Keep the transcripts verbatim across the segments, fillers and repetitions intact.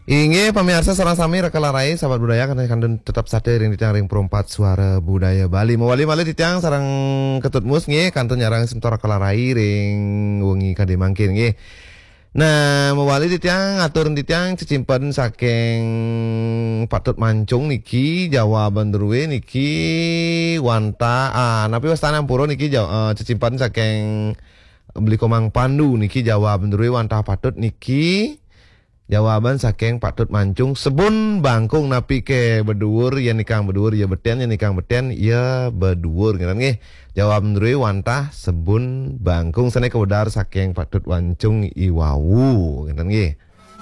Inge pemirsa sarang sami rekalarai sahabat budaya kan kandun tetap sate ring ditiang ring perempat suara budaya Bali. Mawali mali ditiang sarang ketut mus nge kantun nyarang sementar rekalarai ring wengi kade mangkin nge. Nah, mawali ditiang atur ditiang cecimpen saking patut mancung niki jawaban druwe niki wanta ah napi wastana ampuro niki jaw, uh, cecimpen saking beli komang pandu niki jawaban druwe wanta patut niki jawaban saking patut mancung sebun bangkung napi ke beduur ya nikang beduur ya beten ya nikang beten ya beduur gitu nggih. Jawab ndruwe wantah sebun bangkung sane kewedar saking patut mancung iwawu gitu nggih.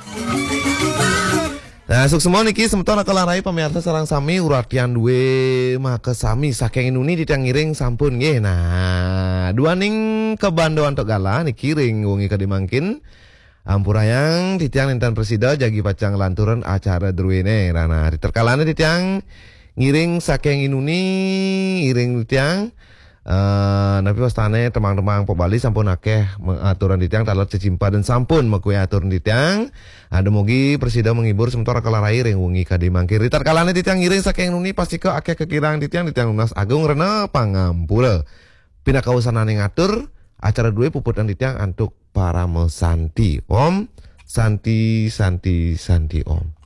Nah, suk semua niki semeton kelarai pemirsa sareng sami uratian duwe make sami saking inuni ditiang ngiring sampun nggih. Nah, dua ning kebandoan tok gala niki ring wengi kadimangkin Ampurayang titiang lintan presida jagi pacang lanturan acara druwene rana terkalane titiang ngiring saking inuni ngiring titiang uh, napi wastane temang-temang Bali sampun akeh aturan titiang talot cecimpa dan sampun mekue aturan titiang ada mogi presida menghibur sementara kalarai ring wengi kade mangkir terkalane titiang ngiring saking inuni pasti ke akeh kekirang titiang titiang lunas agung rena pangampura pina kausanane ngatur acara dua puputan titiang antuk para mesanti om santi santi santi om.